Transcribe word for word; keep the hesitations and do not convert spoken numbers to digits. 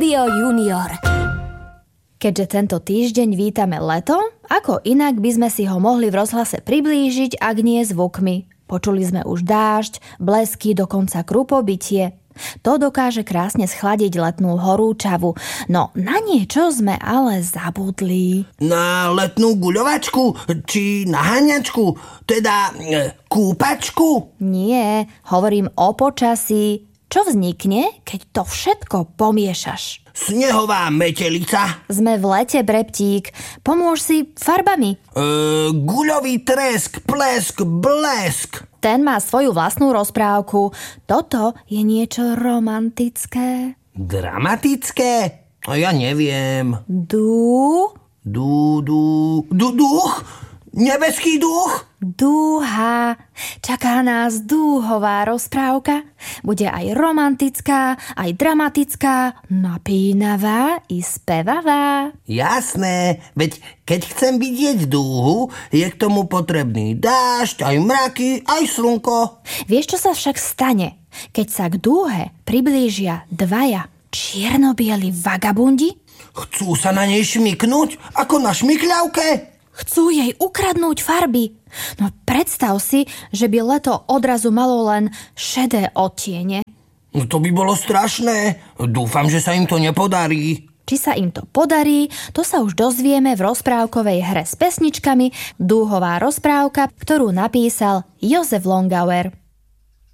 Rádio Junior. Keďže tento týždeň vítame leto, ako inak by sme si ho mohli v rozhlase priblížiť, ak nie zvukmi. Počuli sme už dážď, blesky, dokonca krupobytie. To dokáže krásne schladiť letnú horúčavu. No na niečo sme ale zabudli. Na letnú guľovačku? Či naháňačku? Teda e, kúpačku? Nie, hovorím o počasí. Čo vznikne, keď to všetko pomiešaš? Snehová metelica? Sme v lete, Breptík. Pomôž si farbami. E, guľový tresk, plesk, blesk. Ten má svoju vlastnú rozprávku. Toto je niečo romantické. Dramatické? A ja neviem. Dú? Dú, dú, dú, duch? Nebeský duch? Dúha. Čaká nás dúhová rozprávka. Bude aj romantická, aj dramatická, napínavá i spevavá. Jasné, veď keď chcem vidieť dúhu, je k tomu potrebný dážď, aj mraky, aj slnko. Vieš, čo sa však stane, keď sa k dúhe priblížia dvaja čierno-bieli vagabundi? Chcú sa na nej šmyknúť, ako na šmykľavke? Chcú jej ukradnúť farby. No predstav si, že by leto odrazu malo len šedé odtiene. No to by bolo strašné. Dúfam, že sa im to nepodarí. Či sa im to podarí, to sa už dozvieme v rozprávkovej hre s pesničkami Dúhová rozprávka, ktorú napísal Jozef Longauer.